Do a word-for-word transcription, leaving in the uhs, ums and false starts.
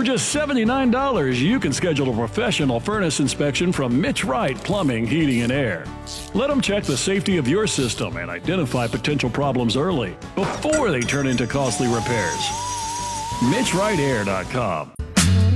For just seventy-nine dollars, you can schedule a professional furnace inspection from Mitch Wright Plumbing, Heating, and Air. Let them check the safety of your system and identify potential problems early before they turn into costly repairs. Mitch Wright Air dot com